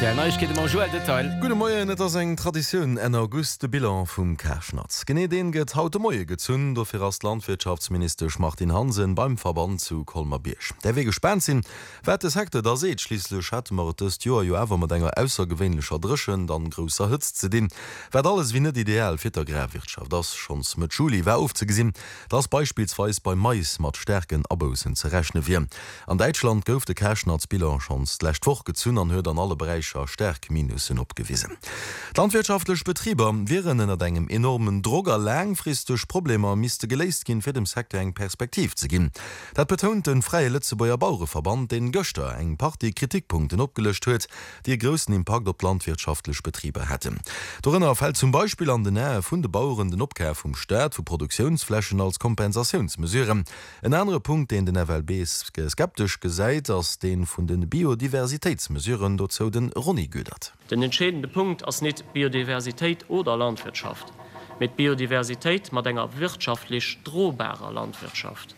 RTL Neuigkeiten am Joel Detail. Gute Morgen, net ass eng Tradition en August de Bilan vum Kerschnatz. Gene den gët haute Moie gezünn, do fir as Landwirtschaftsminister Martin Hansen beim Verband zu Kolmar-Biersch. Der we gespannt sinn, wät es hekte da seet schliesslech hat marest Joer jo ewer mat enger aussergewwenlecher Drschen dann grosser Hëtz ze din. Wät alles wie net ideal fir der Gräwwirtschaft, das schons mit Schuli wär aufzegesinn, das beispielsweise bei Mais mat stärken Abbosen ze rechne wie. An Deutschland gouf de Kerschnatzbilan schonslächt woch gezünn an huet an alle Bereicher stärk Minusen opgewiesen. Landwirtschaftlich Betrieber wären in engem enormen Droger langfristig Probleme miste geleist gin fir dem Sektor eng Perspektiv zu gin. Dat betont den Freie Lützebauer Bauernverband den Göster eng Party Kritikpunkten opgelöscht huet, die größten Impact op landwirtschaftlich Betriebe hätten. Darin fällt zum Beispiel an den Nähe vun de Bauern den Opkehr vom Staat vu Produktionsflächen als Kompensationsmesuren. Ein anderer Punkt, den den FLB skeptisch geseit, als den vun den Biodiversitätsmesuren dazu den Ronny Gödert. Den entscheidende Punkt ist nicht Biodiversität oder Landwirtschaft. Mit Biodiversität mat enger wirtschaftlich drohbarer Landwirtschaft.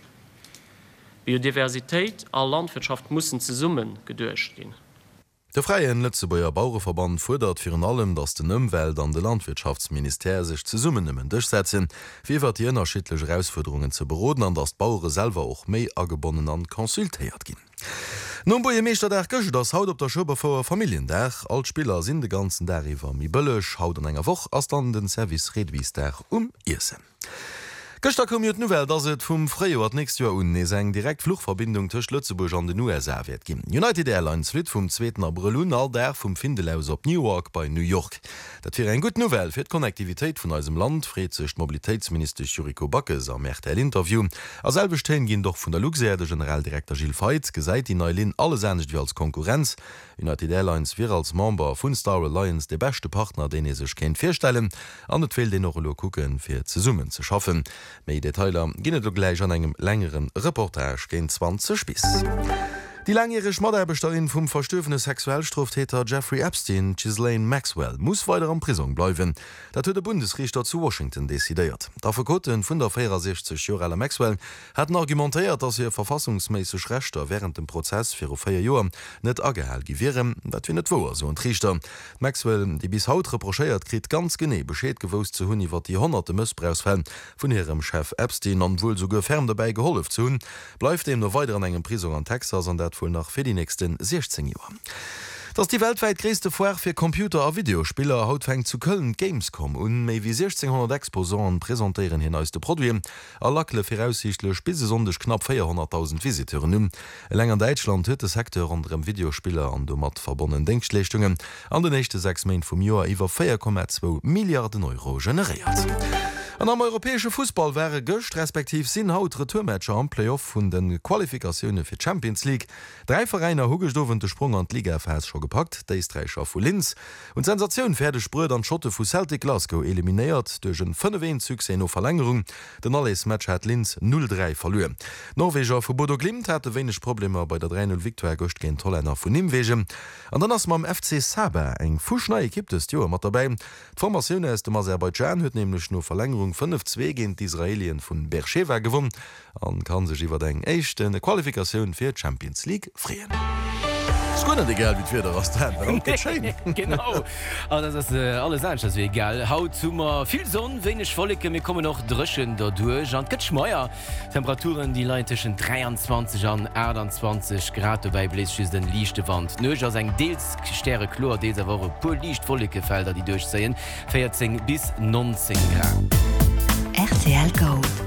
Biodiversität a Landwirtschaft mussssen ze summen gedurcht gehen. Der Freien Lützebauer Bauernverband fordert für allem, dass den Umwelt an de Landwirtschaftsminister sich zu Summen durchsetzen, wie wird die unterschiedliche Herausforderungen zu beroden, an das Bauern selber auch mehr angebunden an konsultiert gehen. Nun bei Meester der Köche das haut op der Schober vor Familiendach, als Spieler sind de ganzen Deriwer mi bëllech, haut an enger woch as dann den Service Redwiesdach Issen. Gëchter kom d Novel, dats et vum Fréier nächst Joer une eng direkt Flugverbindung tech Lützeburg an den USA wird gin. United Airlines flit vom 2. April all der vum Findelaus op Newark bei New York. Dat fir en gut Novel fir d Konnektivitéit vun ausem Land frezecht Mobilitätsminister Juriko Backes am Mächtel Interview. Aselbesteen ginn doch vun der Luxair de Generaldirektor Gilles Feitz gesäit die Neulin alles ernstcht wie als Konkurrenz. United Airlines wir als Member vun Star Alliance de beste Partner, den sech kennt firstellen, an net will den noch kucken fir ze summen ze schaffen. Mei Detailer ginnet du gleich an engem längeren Reportage gen 20 Spis. Die langjährige Schmaderbestellerin vom verstöfene Sexuellstraftäter Jeffrey Epstein, Ghislaine Maxwell, muss weiter an Prison bleiben. Das hat der Bundesrichter zu Washington dezidiert. Der Verkoten von der 64 Jahre Maxwell hat argumentiert, dass ihr verfassungsmäßig Rechte während dem Prozess für 4 Jahre nicht angehalt gewähren. Das findet wohl so ein Richter. Maxwell, die bis heute reprochiert, kriegt ganz genau Bescheid gewusst zu über die hunderte Missbrauchsfälle von ihrem Chef Epstein und wohl sogar fern dabei geholfen zu haben, bleibt ihm noch weiter an einem Prison an Texas und wohl nach für die nächsten 16 Jahre. Dass die weltweit größte Foire für Computer- und Videospieler haut fängt zu Köln Gamescom und mehr wie 1600 Exposanten präsentieren hinaus die Produkte. Allakle voraussichtlich bis sondig knapp 400.000 Visiteuren. In länger Deutschland hat das Sektor unter dem Videospieler an damit verbundenen Denkschlechtungen an den nächsten 6 Monaten vom Jahr über 4,2 Milliarden Euro generiert. An am europäesche Fußball wäre gëcht respektiv sinn haut Retourmatscher am Playoff vun den Qualifikationune fir Champions League. 3 Vereiner hugestofente Sprung an Ligafäs schon gepackt, Deistreicher vu Linz und Sensatiun Pferdespröd an Schotte vu Celtic Glasgow eliminiert duch een 5-Zugse no Verlängerung. Den alles Match hat Linz 0-3 verloren. Norweger vu Bodo Glimt hatte wenig Probleme bei der 3-0 Victoire gocht gen Tollenner vu Nimwege. An dann ass mam FC Saber eng Fuschnei gibt es Jo mat dabei. Formationune ist dem Aserbaidschan huet nämlich nur Verlängerung 5-2 gegen die Israelien von Beersheva gewonnen und kann sich über den echten Qualifikation für Champions League freuen. Egal, wie genau das ist alles anders wie egal haut zummer viel Sonne wenig Wolke mir kommen noch drschen dadurch und Schmeier Temperaturen die leitischen 23 an 28 Grad bei Bläschen den lichte Wand ein Deels Sterre Chlor dieser Woche pur licht Wolke Felder die durchsehen 14 bis 19 Grad. RTL Gold.